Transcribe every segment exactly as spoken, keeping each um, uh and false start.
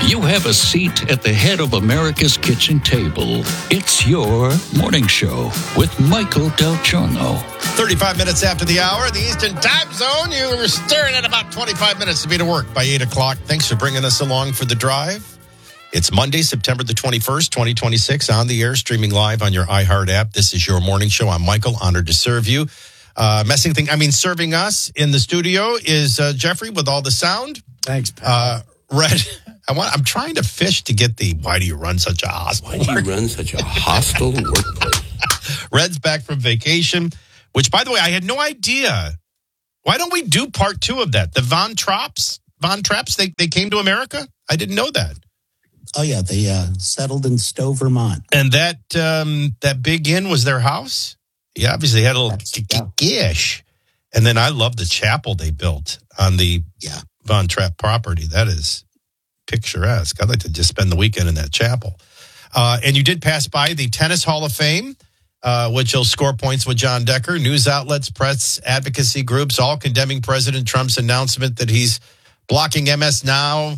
You have a seat at the head of America's kitchen table. It's your morning show with Michael Del Giorno. thirty-five minutes after the hour, the Eastern Time Zone. You were staring at about twenty-five minutes to be to work by eight o'clock. Thanks for bringing us along for the drive. It's Monday, September the twenty-first, twenty twenty-six, on the air, streaming live on your iHeart app. This is your morning show. I'm Michael, honored to serve you. Uh, messing thing, I mean, serving us in the studio is uh, Jeffrey with all the sound. Thanks, pal. Uh, Red, I want, I'm trying to fish to get the, why do you run such a hostile Why do you run such a hostile workplace? Red's back from vacation, which, by the way, I had no idea. Why don't we do part two of that? The Von Trapps, Von Trapps, they, they came to America? I didn't know that. Oh, yeah, they uh, settled in Stowe, Vermont. And that um, that big inn was their house? Yeah, obviously they had a little yeah. gish. And then I love the chapel they built on the yeah. Von Trapp property. That is picturesque. I'd like to just spend the weekend in that chapel. Uh, and you did pass by the Tennis Hall of Fame, uh, which will score points with John Decker. News outlets, press, advocacy groups, all condemning President Trump's announcement that he's blocking M S Now,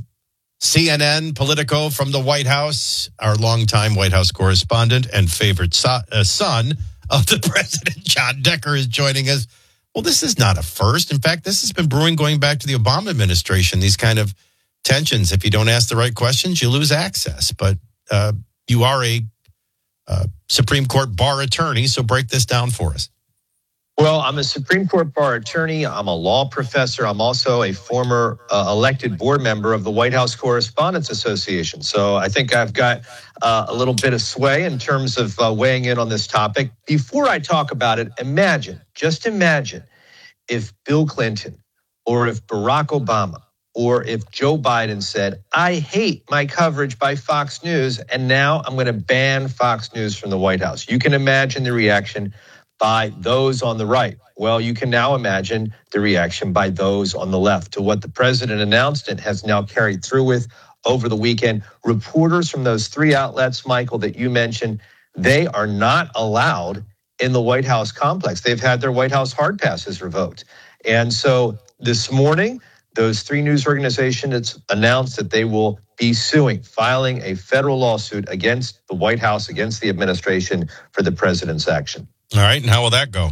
C N N, Politico from the White House. Our longtime White House correspondent and favorite so- uh, son of the president, John Decker, is joining us. Well, this is not a first. In fact, this has been brewing going back to the Obama administration, these kind of tensions. If you don't ask the right questions, you lose access. But uh, you are a uh, Supreme Court bar attorney, so break this down for us. Well, I'm a Supreme Court bar attorney. I'm a law professor. I'm also a former uh, elected board member of the White House Correspondents Association. So I think I've got uh, a little bit of sway in terms of uh, weighing in on this topic. Before I talk about it, imagine, just imagine if Bill Clinton or if Barack Obama or if Joe Biden said, I hate my coverage by Fox News, and now I'm going to ban Fox News from the White House. You can imagine the reaction by those on the right. Well, you can now imagine the reaction by those on the left to what the president announced and has now carried through with over the weekend. Reporters from those three outlets, Michael, that you mentioned, they are not allowed in the White House complex. They've had their White House hard passes revoked. And so this morning, those three news organizations announced that they will be suing, filing a federal lawsuit against the White House, against the administration for the president's action. All right, and how will that go?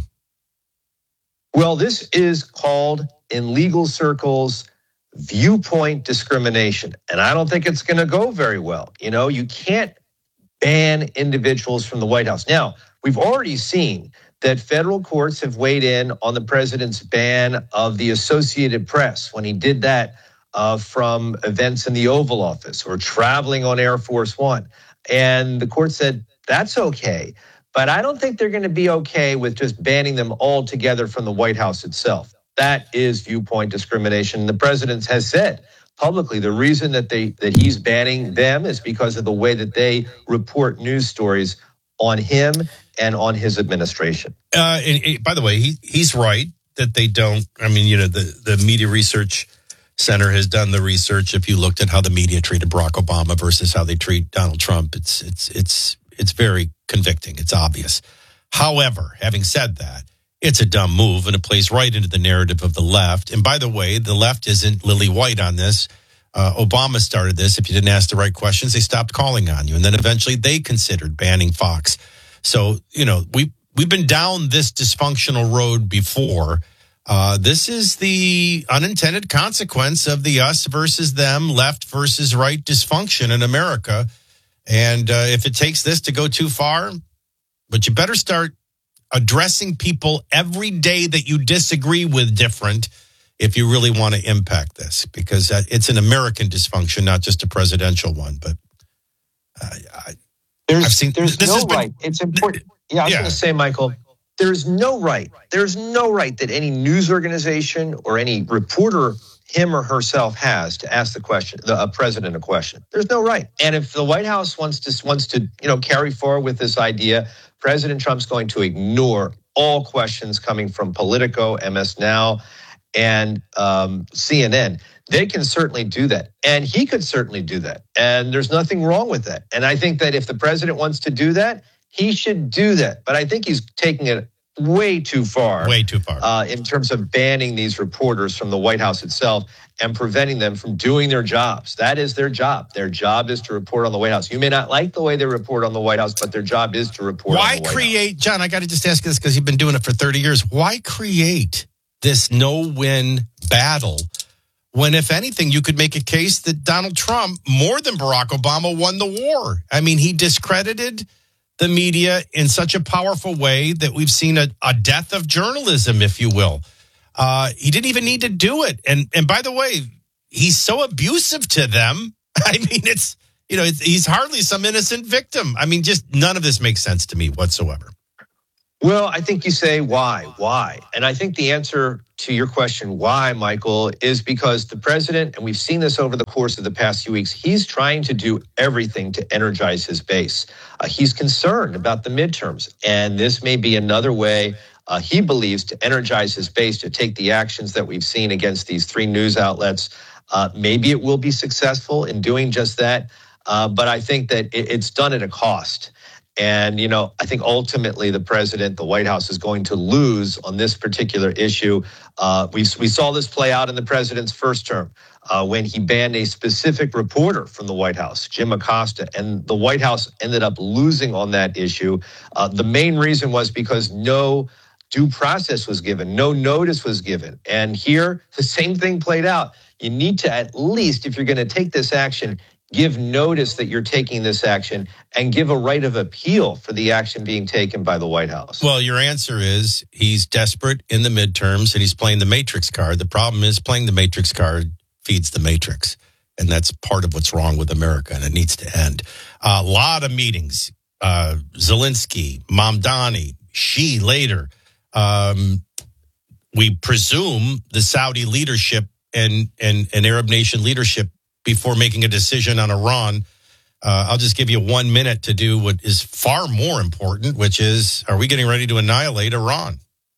Well, this is called, in legal circles, viewpoint discrimination. And I don't think it's going to go very well. You know, you can't ban individuals from the White House. Now, we've already seen that federal courts have weighed in on the president's ban of the Associated Press when he did that uh, from events in the Oval Office or traveling on Air Force One. And the court said, that's okay. But I don't think they're going to be okay with just banning them altogether from the White House itself. That is viewpoint discrimination. The president has said publicly the reason that they that he's banning them is because of the way that they report news stories on him and on his administration. Uh, and, and by the way, he he's right that they don't. I mean, you know, the, the Media Research Center has done the research. If you looked at how the media treated Barack Obama versus how they treat Donald Trump, it's it's it's it's very convicting. It's obvious. However, having said that, it's a dumb move and it plays right into the narrative of the left. And by the way, the left isn't lily white on this. Uh, Obama started this. If you didn't ask the right questions, they stopped calling on you. And then eventually they considered banning Fox. So, you know, we, we've been down this dysfunctional road before. Uh, this is the unintended consequence of the us versus them, left versus right dysfunction in America. And uh, if it takes this to go too far, but you better start addressing people every day that you disagree with different if you really want to impact this, because uh, it's an American dysfunction, not just a presidential one. But uh, I, there's, I've seen there's this no has been, right. It's important. Yeah, I was yeah. going to say, Michael, there's no right. There's no right that any news organization or any reporter, him or herself, has to ask the question, the uh, president a question. There's no right. And if the White House wants to wants to you know carry forward with this idea, President Trump's going to ignore all questions coming from Politico, M S Now, and um, C N N. They can certainly do that. And he could certainly do that. And there's nothing wrong with that. And I think that if the president wants to do that, he should do that. But I think he's taking it way too far. Way too far. Uh, in terms of banning these reporters from the White House itself and preventing them from doing their jobs. That is their job. Their job is to report on the White House. You may not like the way they report on the White House, but their job is to report Why on the White create, House. John, I got to just ask you this because you've been doing it for thirty years. Why create this no-win battle when, if anything, you could make a case that Donald Trump, more than Barack Obama, won the war? I mean, he discredited the media in such a powerful way that we've seen a, a death of journalism, if you will. Uh, he didn't even need to do it. And and by the way, he's so abusive to them. I mean, it's, you know, it's, he's hardly some innocent victim. I mean, just none of this makes sense to me whatsoever. Well, I think you say, why? Why? And I think the answer to your question, why, Michael, is because the president, and we've seen this over the course of the past few weeks, he's trying to do everything to energize his base. Uh, he's concerned about the midterms, and this may be another way uh, he believes to energize his base, to take the actions that we've seen against these three news outlets. Uh, maybe it will be successful in doing just that, uh, but I think that it, it's done at a cost. And, you know, I think ultimately the president, the White House, is going to lose on this particular issue. Uh, we, we saw this play out in the president's first term uh, when he banned a specific reporter from the White House, Jim Acosta, and the White House ended up losing on that issue. Uh, the main reason was because no due process was given, no notice was given. And here, the same thing played out. You need to, at least, if you're going to take this action, give notice that you're taking this action and give a right of appeal for the action being taken by the White House. Well, your answer is he's desperate in the midterms and he's playing the Matrix card. The problem is playing the Matrix card feeds the Matrix. And that's part of what's wrong with America, and it needs to end. A lot of meetings. Uh, Zelensky, Mamdani, Xi later. Um, we presume the Saudi leadership and, and, and Arab nation leadership before making a decision on Iran. Uh, I'll just give you one minute to do what is far more important, which is, are we getting ready to annihilate Iran?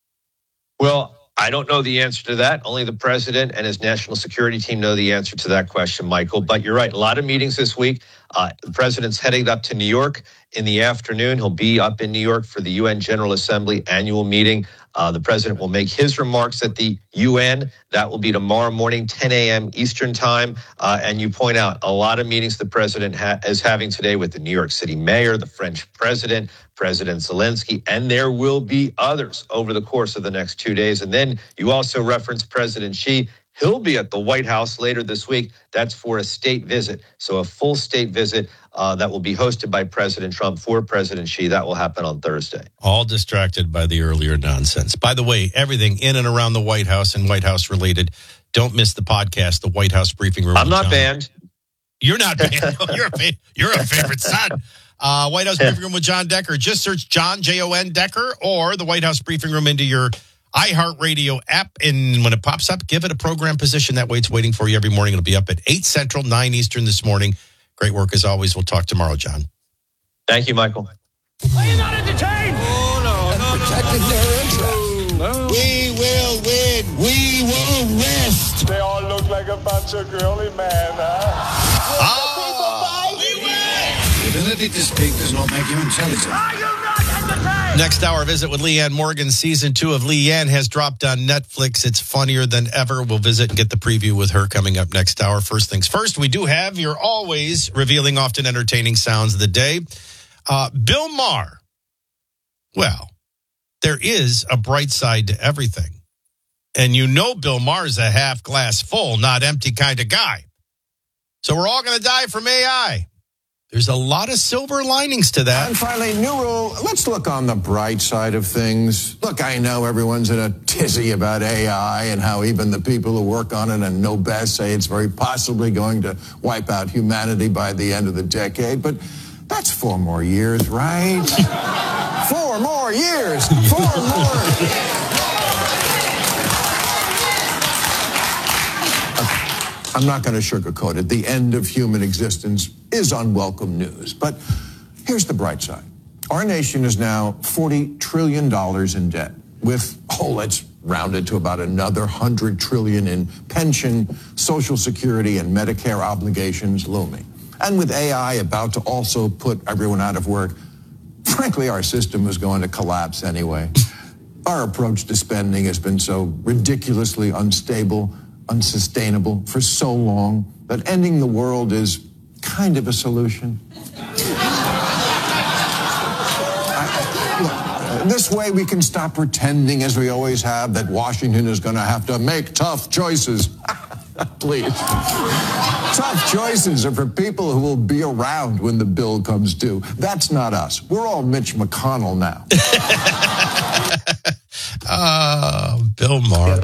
Well, I don't know the answer to that. Only the president and his national security team know the answer to that question, Michael. But you're right. A lot of meetings this week. Uh, the president's heading up to New York in the afternoon. He'll be up in New York for the U N General Assembly annual meeting. Uh, the president will make his remarks at the U N. That will be tomorrow morning, ten a.m. Eastern time. Uh, and you point out a lot of meetings the president ha- is having today with the New York City mayor, the French president, President Zelensky, and there will be others over the course of the next two days. And then you also referenced President Xi. He'll be at the White House later this week. That's for a state visit. So a full state visit uh, that will be hosted by President Trump for President Xi. That will happen on Thursday. All distracted by the earlier nonsense. By the way, everything in and around the White House and White House related. Don't miss the podcast, the White House Briefing Room. I'm not John. banned. You're not banned. you're, a fa- you're a favorite son. Uh, White House Briefing Room with John Decker. Just search John, J O N Decker, or the White House Briefing Room into your iHeartRadio app, and when it pops up, give it a program position. That way it's waiting for you every morning. It'll be up at eight Central, nine Eastern this morning. Great work as always. We'll talk tomorrow, John. Thank you, Michael. Are you not entertained? Oh, no, no, protecting their interests. No. We will win. We will rest. They all look like a bunch of girly men, huh? Ah, we win! The ability to speak does not make you intelligent. Are you not entertained? Next hour visit with Leanne Morgan. Season two of Leanne has dropped on Netflix. It's funnier than ever. We'll visit and get the preview with her coming up next hour. First things first, we do have your always revealing, often entertaining sounds of the day. Uh, Bill Maher. Well, there is a bright side to everything. And you know Bill Maher's a half glass full, not empty kind of guy. So we're all going to die from A I. There's a lot of silver linings to that. And finally, new rule, let's look on the bright side of things. Look, I know everyone's in a tizzy about A I and how even the people who work on it and know best say it's very possibly going to wipe out humanity by the end of the decade. But that's four more years, right? Four more years. Four more. I'm not going to sugarcoat it. The end of human existence is unwelcome news. But here's the bright side. Our nation is now forty trillion dollars in debt with, oh, let's round it to about another one hundred trillion dollars in pension, Social Security, and Medicare obligations looming. And with A I about to also put everyone out of work, frankly, our system is going to collapse anyway. Our approach to spending has been so ridiculously unstable, unsustainable for so long that ending the world is kind of a solution. I, this way we can stop pretending, as we always have, that Washington is going to have to make tough choices. Please. Tough choices are for people who will be around when the bill comes due. That's not us. We're all Mitch McConnell now. Uh, Bill Maher.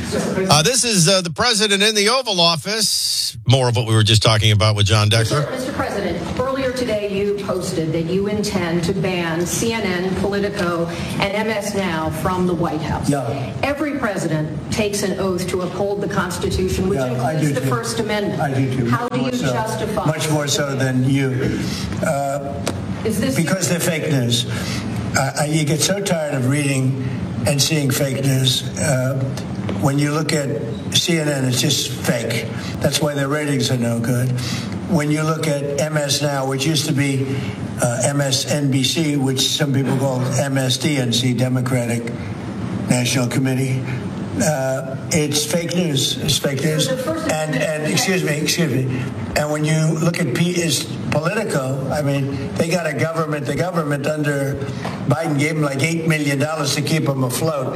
Uh, this is uh, the president in the Oval Office. More of what we were just talking about with John Decker. Mister President, earlier today you posted that you intend to ban C N N, Politico, and M S Now from the White House. Yeah. Every president takes an oath to uphold the Constitution, which yeah, includes the too. First Amendment. I do too. How do you so, justify? Much more so than you. Uh, Is this because they're fake news. Uh, you get so tired of reading and seeing fake news. Uh, when you look at C N N, it's just fake. That's why their ratings are no good. When you look at M S Now, which used to be uh, M S N B C, which some people call M S D N C, Democratic National Committee, uh, it's fake news. It's fake news. And, and excuse me, excuse me. And when you look at P is Politico, I mean, they got a government, the government under Biden gave them like eight million dollars to keep them afloat.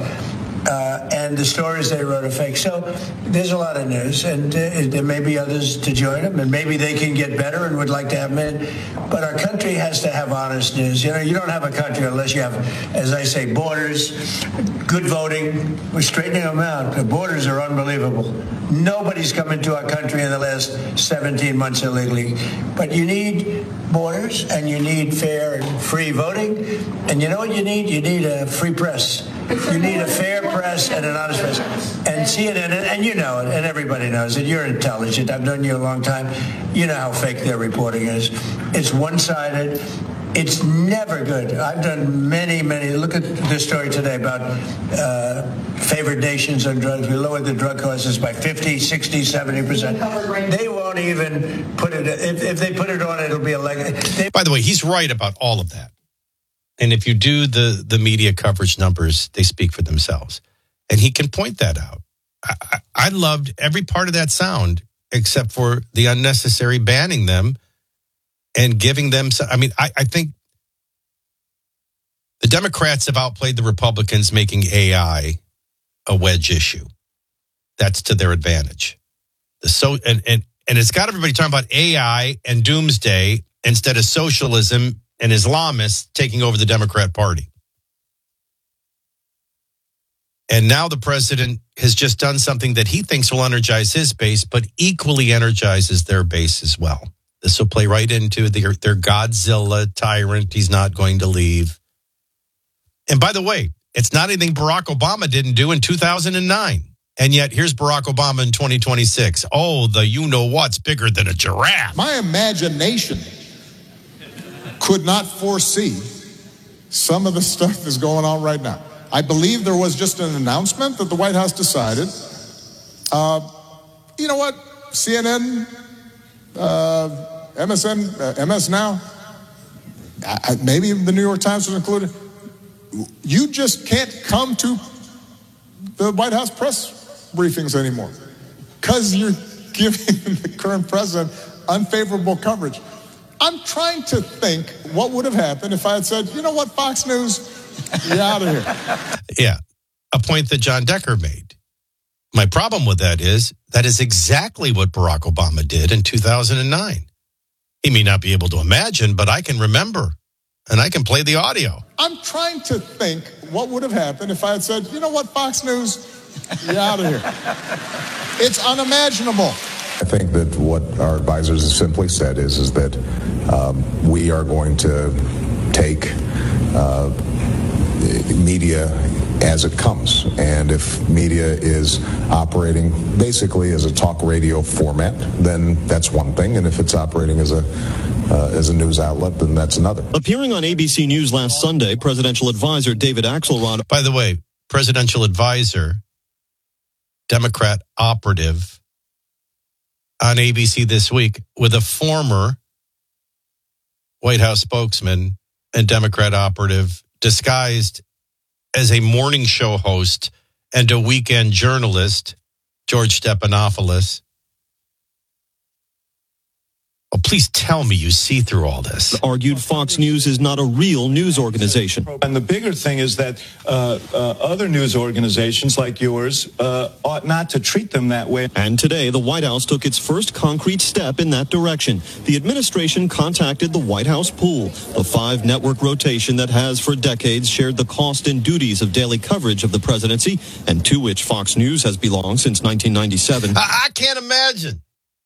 Uh, and the stories they wrote are fake. So there's a lot of news, and uh, there may be others to join them, and maybe they can get better and would like to have them in. But our country has to have honest news. You know, you don't have a country unless you have, as I say, borders, good voting. We're straightening them out. The borders are unbelievable. Nobody's come into our country in the last seventeen months illegally. But you need borders, and you need fair and free voting. And you know what you need? You need a free press. You need a fair press and an honest press. And C N N, and you know it, and everybody knows it. You're intelligent. I've known you a long time. You know how fake their reporting is. It's one-sided. It's never good. I've done many, many. Look at this story today about uh, favored nations on drugs. We lowered the drug costs by fifty, sixty, seventy percent. They won't even put it. If, if they put it on, it'll be a leg. They- By the way, he's right about all of that. And if you do the, the media coverage numbers, they speak for themselves. And he can point that out. I, I, I loved every part of that sound, except for the unnecessary banning them and giving them. I mean, I, I think the Democrats have outplayed the Republicans, making A I a wedge issue. That's to their advantage. The so and, and, and it's got everybody talking about A I and doomsday instead of socialism and Islamists taking over the Democrat Party. And now the president has just done something that he thinks will energize his base, but equally energizes their base as well. This will play right into their, their Godzilla tyrant. He's not going to leave. And by the way, it's not anything Barack Obama didn't do in two thousand nine. And yet here's Barack Obama in twenty twenty-six. Oh, the you-know-what's bigger than a giraffe. My imagination could not foresee some of the stuff that's going on right now. I believe there was just an announcement that the White House decided, uh, you know what, C N N, uh, M S N, uh, M S Now, I, maybe the New York Times was included. You just can't come to the White House press briefings anymore because you're giving the current president unfavorable coverage. I'm trying to think what would have happened if I had said, you know what, Fox News, you're out of here. Yeah, a point that John Decker made. My problem with that is that is exactly what Barack Obama did in two thousand nine. He may not be able to imagine, but I can remember, and I can play the audio. I'm trying to think what would have happened if I had said, you know what, Fox News, you're out of here. It's unimaginable. I think that what our advisors have simply said is, is that um, we are going to take uh, media as it comes. And if media is operating basically as a talk radio format, then that's one thing. And if it's operating as a uh, as a news outlet, then that's another. Appearing on A B C News last Sunday, presidential advisor David Axelrod. By the way, presidential advisor, Democrat operative, on A B C This Week with a former White House spokesman and Democrat operative disguised as a morning show host and a weekend journalist, George Stephanopoulos. Oh, please tell me you see through all this. Argued Fox News is not a real news organization. And the bigger thing is that uh, uh, other news organizations like yours uh, ought not to treat them that way. And today, the White House took its first concrete step in that direction. The administration contacted the White House Pool, the five-network rotation that has for decades shared the cost and duties of daily coverage of the presidency, and to which Fox News has belonged since nineteen ninety-seven. I, I can't imagine.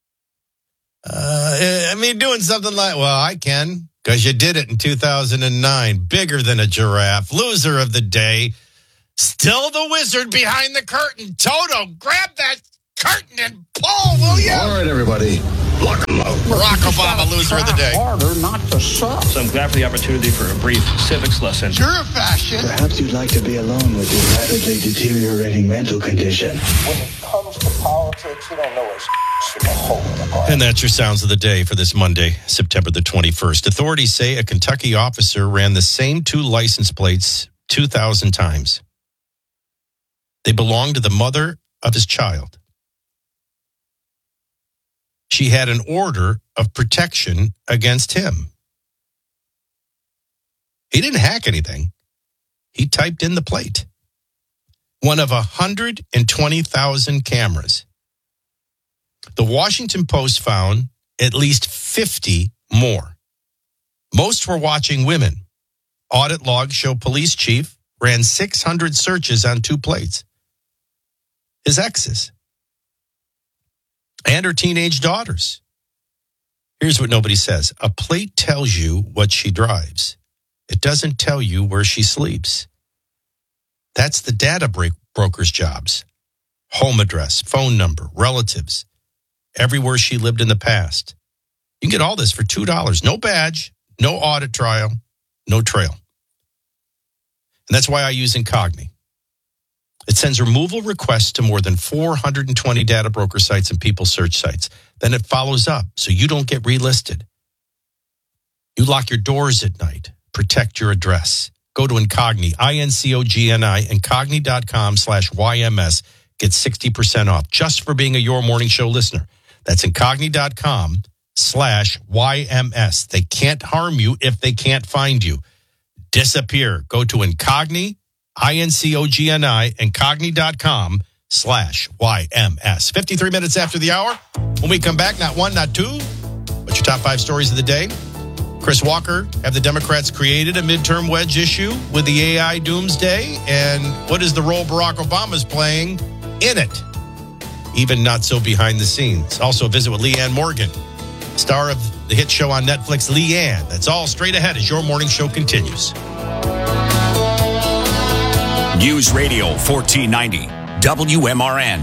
Uh, I mean, doing something like, well, I can, because you did it in two thousand nine. Bigger than a giraffe. Loser of the day. Still the wizard behind the curtain. Toto, grab that curtain and pull, will you? All right, everybody. Lock 'em out. Barack Obama, loser of the day. Harder not to suck. So I'm glad for the opportunity for a brief civics lesson. You're a fascist. Perhaps you'd like to be alone with your rapidly deteriorating mental condition. When it comes to politics, you don't know what's from a hole in the bar. And that's your sounds of the day for this Monday, September the twenty-first. Authorities say a Kentucky officer ran the same two license plates two thousand times. They belonged to the mother of his child. She had an order of protection against him. He didn't hack anything. He typed in the plate. One of one hundred twenty thousand cameras. The Washington Post found at least fifty more. Most were watching women. Audit logs show police chief ran six hundred searches on two plates. His exes. And her teenage daughters. Here's what nobody says. A plate tells you what she drives. It doesn't tell you where she sleeps. That's the data break broker's jobs. Home address, phone number, relatives, everywhere she lived in the past. You can get all this for two dollars. No badge, no audit trial, no trail. And that's why I use Incogni. It sends removal requests to more than four hundred twenty data broker sites and people search sites. Then it follows up so you don't get relisted. You lock your doors at night. Protect your address. Go to Incogni, I N C O G N I, Incogni.com slash YMS. Get sixty percent off just for being a Your Morning Show listener. That's Incogni.com slash YMS. They can't harm you if they can't find you. Disappear. Go to Incogni, I N C O G N I, Incogni.com slash YMS. fifty-three minutes after the hour. When we come back, not one, not two, but your top five stories of the day. Chris Walker, have the Democrats created a midterm wedge issue with the A I doomsday? And what is the role Barack Obama's playing in it? Even not so behind the scenes. Also a visit with Leanne Morgan, star of the hit show on Netflix, Leanne. That's all straight ahead as Your Morning Show continues. News Radio fourteen ninety, W M R N.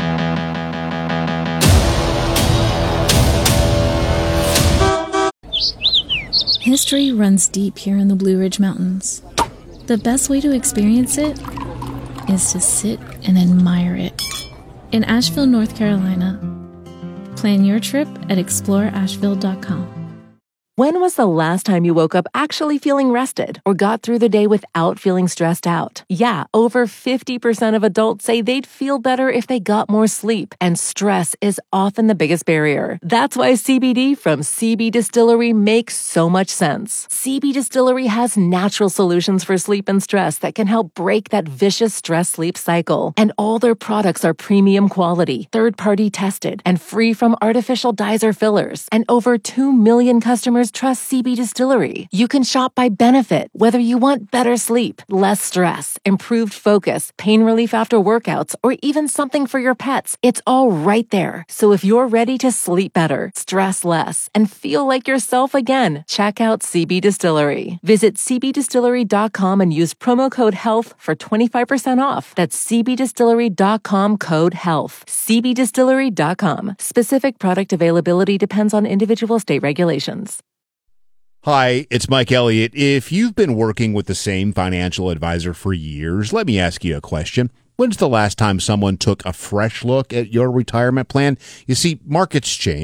History runs deep here in the Blue Ridge Mountains. The best way to experience it is to sit and admire it. In Asheville, North Carolina. Plan your trip at explore asheville dot com. When was the last time you woke up actually feeling rested or got through the day without feeling stressed out? Yeah, over fifty percent of adults say they'd feel better if they got more sleep, and stress is often the biggest barrier. That's why C B D from C B Distillery makes so much sense. C B Distillery has natural solutions for sleep and stress that can help break that vicious stress-sleep cycle. And all their products are premium quality, third-party tested, and free from artificial dyes or fillers. And over two million customers trust C B Distillery. You can shop by benefit, whether you want better sleep, less stress, improved focus, pain relief after workouts, or even something for your pets. It's all right there. So if you're ready to sleep better, stress less, and feel like yourself again, check out C B Distillery. Visit c b distillery dot com and use promo code HEALTH for twenty-five percent off. That's c b distillery dot com code HEALTH. c b distillery dot com. Specific product availability depends on individual state regulations. Hi, it's Mike Elliott. If you've been working with the same financial advisor for years, let me ask you a question. When's the last time someone took a fresh look at your retirement plan? You see, markets change,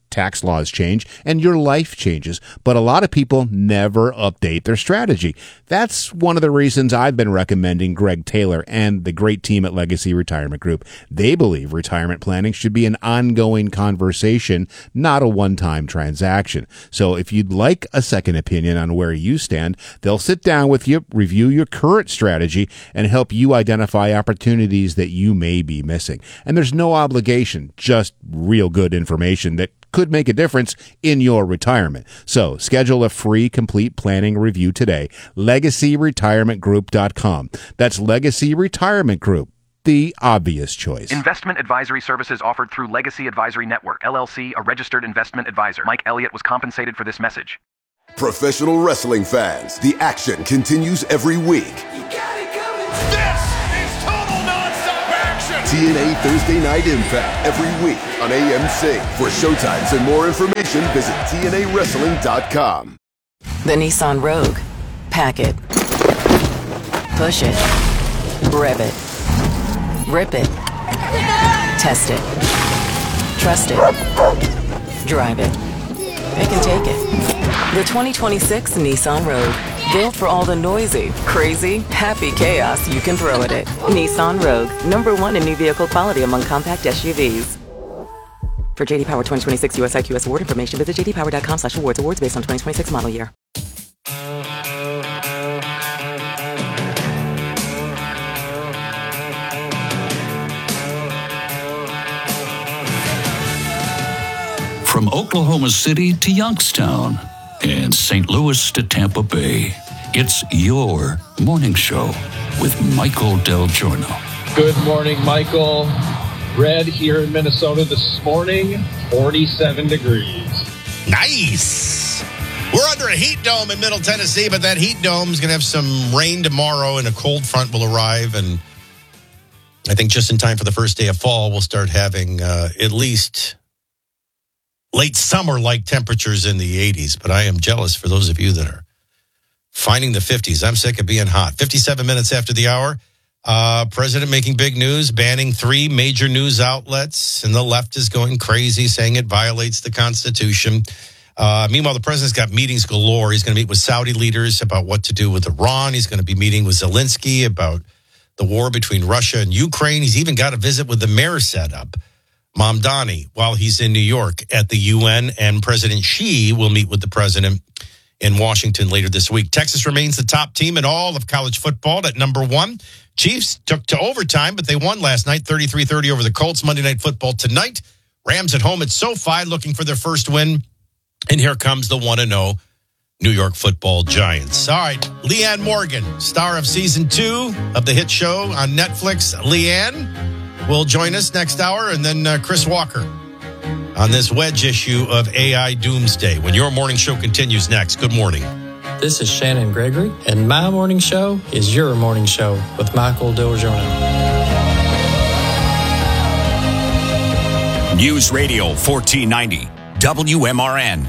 tax laws change, and your life changes. But a lot of people never update their strategy. That's one of the reasons I've been recommending Greg Taylor and the great team at Legacy Retirement Group. They believe retirement planning should be an ongoing conversation, not a one-time transaction. So if you'd like a second opinion on where you stand, they'll sit down with you, review your current strategy, and help you identify opportunities that you may be missing. And there's no obligation, just real good information that could make a difference in your retirement. So schedule a free complete planning review today. legacy retirement group dot com. That's Legacy Retirement Group, the obvious choice. Investment advisory services offered through Legacy Advisory Network, L L C, a registered investment advisor. Mike Elliott was compensated for this message. Professional wrestling fans, the action continues every week. You got it coming. This is total nonstop action. T N A Thursday Night Impact every week on A M C. For showtimes and more information, visit T N A wrestling dot com. The Nissan Rogue. Pack it. Push it. Rev it. Rip it. Test it. Trust it. Drive it. Pick and take it. The twenty twenty-six Nissan Rogue. Built for all the noisy, crazy, happy chaos you can throw at it. Nissan Rogue. Number one in new vehicle quality among compact S U Vs. For J D Power twenty twenty-six U S I Q S award information, visit j d power dot com slash awards. Awards based on twenty twenty-six model year. From Oklahoma City to Youngstown and Saint Louis to Tampa Bay, it's your morning show with Michael Del Giorno. Good morning, Michael. Red here in Minnesota this morning, forty-seven degrees. Nice. We're under a heat dome in Middle Tennessee, but that heat dome is going to have some rain tomorrow and a cold front will arrive. And I think just in time for the first day of fall, we'll start having uh, at least late summer-like temperatures in the eighties, but I am jealous for those of you that are finding the fifties. I'm sick of being hot. fifty-seven minutes after the hour, uh, president making big news, banning three major news outlets, and the left is going crazy, saying it violates the Constitution. Uh, meanwhile, the president's got meetings galore. He's going to meet with Saudi leaders about what to do with Iran. He's going to be meeting with Zelensky about the war between Russia and Ukraine. He's even got a visit with the mayor set up, Mamdani, while he's in New York at the U N, and President Xi will meet with the president in Washington later this week. Texas remains the top team in all of college football at number one. Chiefs took to overtime, but they won last night, thirty-three thirty over the Colts. Monday Night Football tonight. Rams at home at SoFi looking for their first win. And here comes the one and oh New York Football Giants. All right, Leanne Morgan, star of season two of the hit show on Netflix. Leanne will join us next hour, and then uh, Chris Walker on this wedge issue of A I Doomsday when your morning show continues next. Good morning. This is Shannon Gregory, and my morning show is your morning show with Michael Del Giorno. News Radio fourteen ninety, W M R N.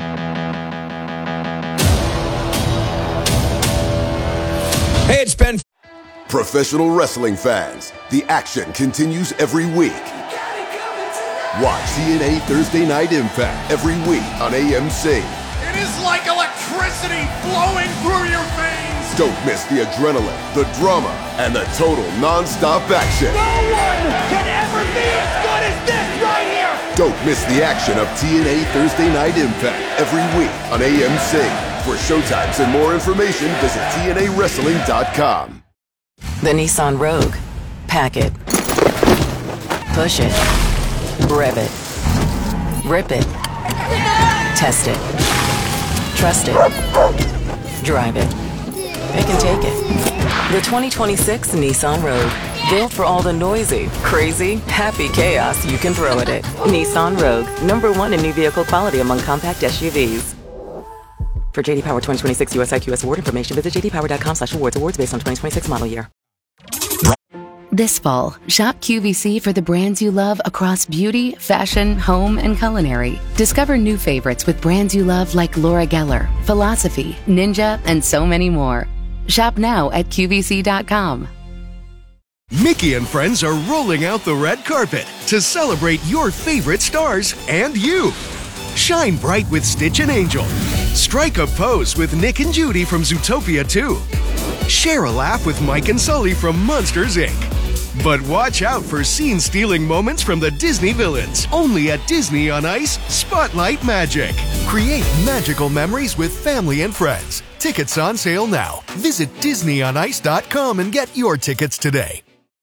Hey, it's Ben. Professional wrestling fans, the action continues every week. Watch T N A Thursday Night Impact every week on A M C. It is like electricity flowing through your veins. Don't miss the adrenaline, the drama, and the total non-stop action. No one can ever be as good as this right here. Don't miss the action of T N A Thursday Night Impact every week on A M C. For showtimes and more information, visit T N A wrestling dot com. The Nissan Rogue. Pack it. Push it. Rev it. Rip it. Test it. Trust it. Drive it. Pick and take it. The twenty twenty-six Nissan Rogue. Built for all the noisy, crazy, happy chaos you can throw at it. Nissan Rogue. Number one in new vehicle quality among compact S U Vs. For J D Power twenty twenty-six U S I Q S award information, visit j d power dot com slash awards. Awards based on twenty twenty-six model year. This fall, shop Q V C for the brands you love across beauty, fashion, home, and culinary. Discover new favorites with brands you love like Laura Geller, Philosophy, Ninja, and so many more. Shop now at Q V C dot com. Mickey and friends are rolling out the red carpet to celebrate your favorite stars and you. Shine bright with Stitch and Angel. Strike a pose with Nick and Judy from Zootopia two. Share a laugh with Mike and Sully from Monsters, Incorporated. But watch out for scene-stealing moments from the Disney villains. Only at Disney on Ice Spotlight Magic. Create magical memories with family and friends. Tickets on sale now. Visit disney on ice dot com and get your tickets today.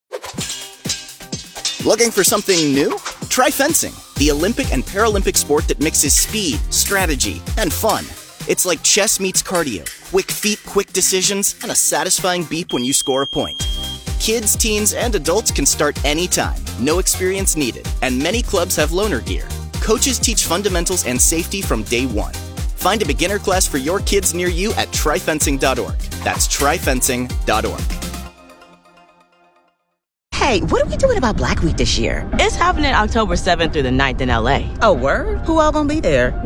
Looking for something new? Try fencing, the Olympic and Paralympic sport that mixes speed, strategy, and fun. It's like chess meets cardio. Quick feet, quick decisions, and a satisfying beep when you score a point. Kids, teens, and adults can start anytime. No experience needed. And many clubs have loaner gear. Coaches teach fundamentals and safety from day one. Find a beginner class for your kids near you at try fencing dot org. That's try fencing dot org. Hey, what are we doing about Black Week this year? It's happening October seventh through the ninth in L A. Oh, word? Who all gonna be there?